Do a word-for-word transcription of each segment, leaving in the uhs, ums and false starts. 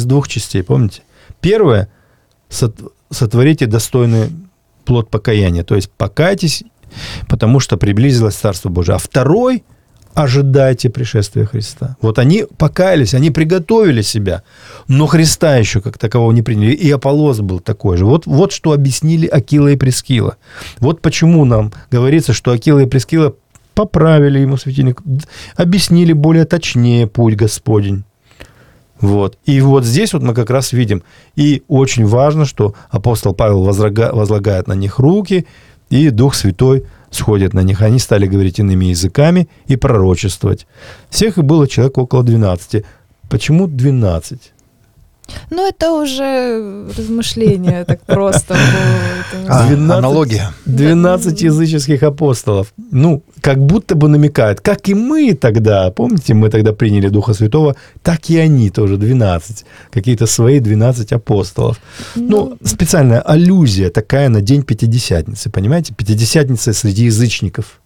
двух частей, помните? Первое – сотворите достойный плод покаяния, то есть покайтесь, потому что приблизилось Царство Божие. А второй – ожидайте пришествия Христа. Вот они покаялись, они приготовили себя, но Христа еще как такового не приняли. И Аполлос был такой же. Вот, вот что объяснили Акила и Прискила. Вот почему нам говорится, что Акила и Прискила поправили ему светильник, объяснили более точнее путь Господень. Вот. И вот здесь вот мы как раз видим. И очень важно, что апостол Павел возлагает на них руки, и Дух Святой сходит на них. Они стали говорить иными языками и пророчествовать. Всех и было человек около двенадцати. Почему двенадцать? Ну, это уже размышления так просто. А, аналогия. двенадцать языческих апостолов. Ну, как будто бы намекают. Как и мы тогда, помните, мы тогда приняли Духа Святого, так и они тоже двенадцать. Какие-то свои двенадцать апостолов. Ну, специальная аллюзия такая на День Пятидесятницы. Понимаете? Пятидесятница среди язычников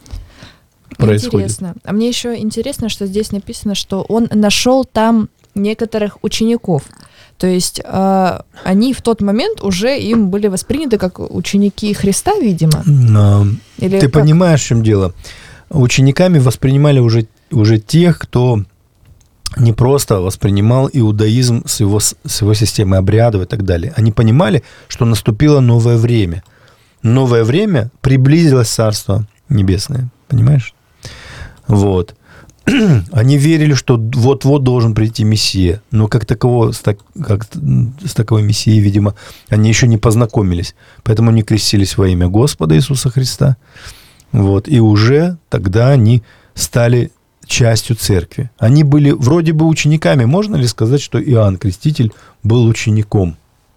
происходит. Интересно. А мне еще интересно, что здесь написано, что он нашел там некоторых учеников. То есть э, они в тот момент уже им были восприняты как ученики Христа, видимо. Но Или ты как? Понимаешь, в чем дело? Учениками воспринимали уже, уже тех, кто не просто воспринимал иудаизм с его, с его системой обрядов и так далее. Они понимали, что наступило новое время. Новое время приблизилось Царство Небесное. Понимаешь? Вот. Они верили, что вот-вот должен прийти Мессия, но как такового, с, так, как, с таковой Мессией, видимо, они еще не познакомились. Поэтому они крестились во имя Господа Иисуса Христа. Вот, и уже тогда они стали частью церкви. Они были вроде бы учениками. Можно ли сказать, что Иоанн Креститель был учеником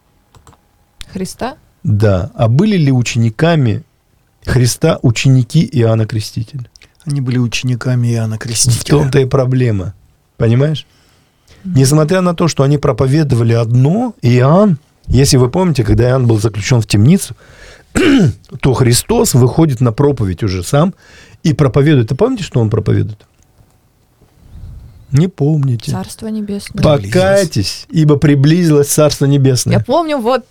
Христа? Да. А были ли учениками Христа ученики Иоанна Крестителя? Они были учениками Иоанна Крестителя. В том-то и проблема. Понимаешь? Mm-hmm. Несмотря на то, что они проповедовали одно, Иоанн, если вы помните, когда Иоанн был заключен в темницу, то Христос выходит на проповедь уже сам и проповедует. Ты помните, что он проповедует? Не помните. Царство Небесное. Покайтесь, ибо приблизилось Царство Небесное. Я помню, вот.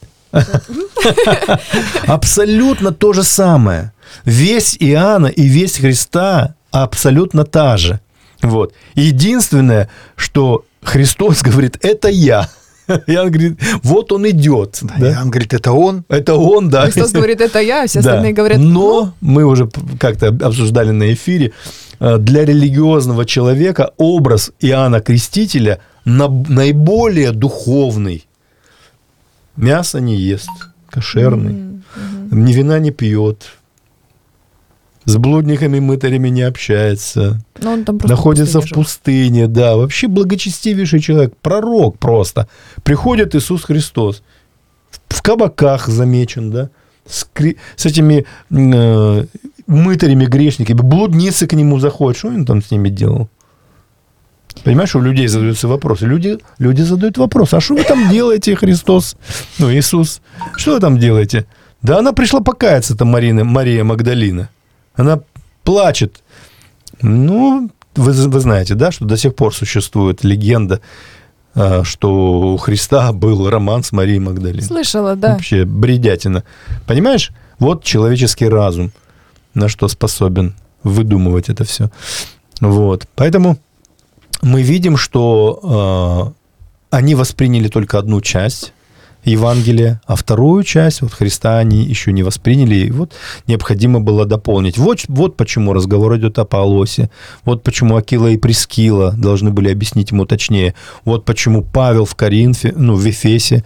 Абсолютно то же самое. Весть Иоанна и весть Христа абсолютно та же. Вот. Единственное, что Христос говорит, это я. Иоанн говорит, вот он идет. Да, да? Иоанн говорит, это он. Это он, да. Христос говорит, это я, а все остальные да. говорят, но ну. мы уже как-то обсуждали на эфире, для религиозного человека образ Иоанна Крестителя наиболее духовный. Мясо не ест, кошерный, mm-hmm. ни вина не пьет, с блудниками-мытарями не общается, находится в пустыне, да, вообще благочестивейший человек, пророк просто. Приходит Иисус Христос, в кабаках замечен, да, с, с этими э, мытарями, грешниками, блудницы к нему заходят, что он там с ними делал? Понимаешь, у людей задаются вопросы. Люди, люди задают вопрос, а что вы там делаете, Христос? Ну, Иисус, что вы там делаете? Да она пришла покаяться, там Марина, Мария Магдалина. Она плачет. Ну, вы, вы знаете, да, что до сих пор существует легенда, что у Христа был роман с Марией Магдалиной. Слышала, да. Вообще бредятина. Понимаешь? Вот человеческий разум, на что способен выдумывать это все. Вот. Поэтому мы видим, что э, они восприняли только одну часть Евангелия, а вторую часть вот Христа они еще не восприняли, и вот необходимо было дополнить. Вот, вот почему разговор идет о Аполлосе, вот почему Акила и Прискила должны были объяснить ему точнее, вот почему Павел в Коринфе, ну, в Эфесе